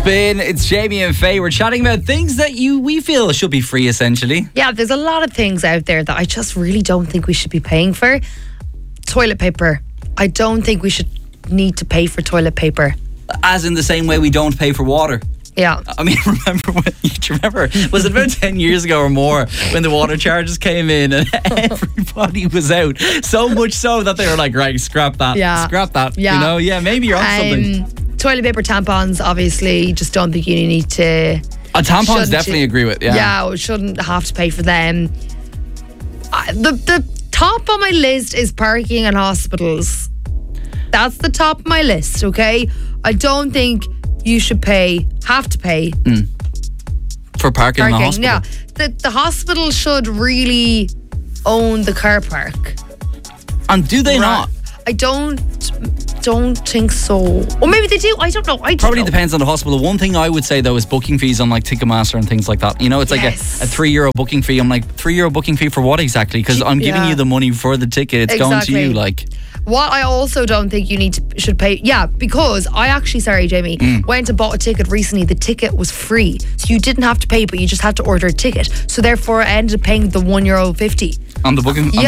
Spin, it's Jamie and Faye. We're chatting about things that we feel should be free, essentially. Yeah, there's a lot of things out there that I just really don't think we should be paying for. Toilet paper. I don't think we should need to pay for toilet paper. As in the same way we don't pay for water. Yeah. I mean, do you remember, was it about 10 years ago or more when the water charges came in and everybody was out? So much so that they were like, right, scrap that. Yeah. Scrap that. Yeah. You know, yeah, maybe you're on something. Toilet paper, tampons, obviously, just don't think you need to. Tampons definitely agree with, yeah. Yeah, we shouldn't have to pay for them. The top on my list is parking in hospitals. That's the top of my list, okay? I don't think you should have to pay. For parking in the hospital. Yeah. The hospital should really own the car park. And do they not? I don't think so. Or maybe they do. I don't know. Probably depends on the hospital. One thing I would say though is booking fees on like Ticketmaster and things like that. You know, it's like a €3 booking fee. I'm like, €3 booking fee for what exactly? Because I'm giving you the money for the ticket. It's going to you, like. What I also don't think you should pay. Yeah, because I actually, sorry, Jamie, went and bought a ticket recently. The ticket was free, so you didn't have to pay, but you just had to order a ticket. So therefore, I ended up paying the €1.50 on the booking.